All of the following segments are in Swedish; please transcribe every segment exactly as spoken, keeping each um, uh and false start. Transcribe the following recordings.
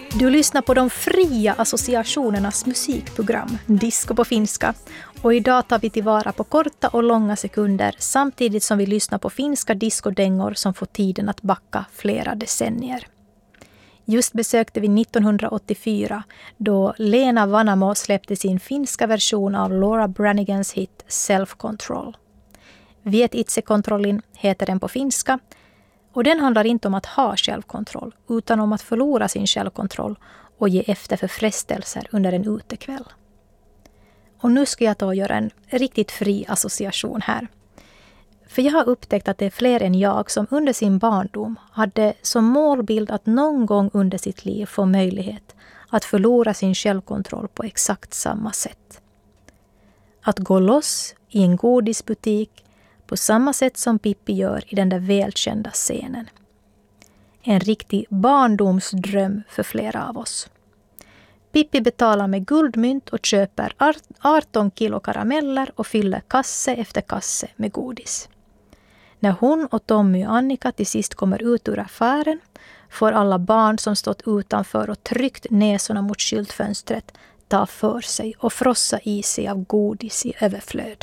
Du lyssnar på de fria associationernas musikprogram, Disco på finska. Och idag tar vi tillvara på korta och långa sekunder samtidigt som vi lyssnar på finska discodängor som får tiden att backa flera decennier. Just besökte vi nittonhundraåttiofyra då Leena Vanamo släppte sin finska version av Laura Brannigans hit Self Control. Viet itsekontrollin heter den på finska. Och den handlar inte om att ha självkontroll utan om att förlora sin självkontroll och ge efter för frestelser under en utekväll. Och nu ska jag då göra en riktigt fri association här. För jag har upptäckt att det är fler än jag som under sin barndom hade som målbild att någon gång under sitt liv få möjlighet att förlora sin självkontroll på exakt samma sätt. Att gå loss i en godisbutik på samma sätt som Pippi gör i den där välkända scenen. En riktig barndomsdröm för flera av oss. Pippi betalar med guldmynt och köper arton kilo karameller och fyller kasse efter kasse med godis. När hon och Tommy och Annika till sist kommer ut ur affären får alla barn som stått utanför och tryckt näsorna mot skyltfönstret ta för sig och frossa i sig av godis i överflöd.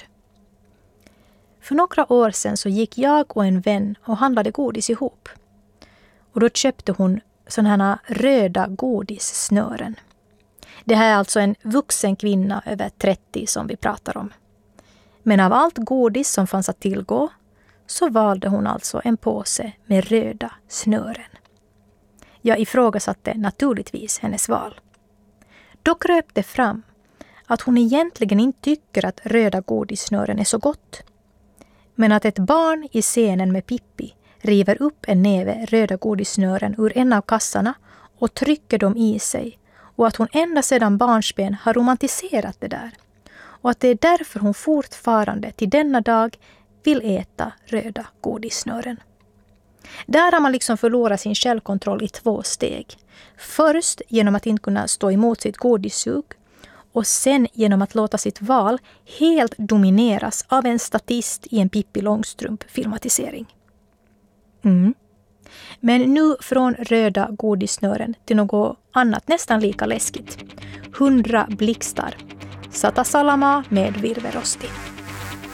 För några år sedan så gick jag och en vän och handlade godis ihop. Och då köpte hon sådana här röda godissnören. Det här är alltså en vuxen kvinna över trettio som vi pratar om. Men av allt godis som fanns att tillgå så valde hon alltså en påse med röda snören. Jag ifrågasatte naturligtvis hennes val. Då kröp det fram att hon egentligen inte tycker att röda godissnören är så gott. Men att ett barn i scenen med Pippi river upp en näve röda godissnören ur en av kassarna och trycker dem i sig. Och att hon ända sedan barnsben har romantiserat det där. Och att det är därför hon fortfarande till denna dag vill äta röda godissnören. Där har man liksom förlorat sin självkontroll i två steg. Först genom att inte kunna stå emot sitt godissug. Och sen genom att låta sitt val helt domineras av en statist i en Pippi Långstrump-filmatisering. Mm. Men nu från röda godissnören till något annat nästan lika läskigt. Hundra blixtar. Sata salama med virverosti.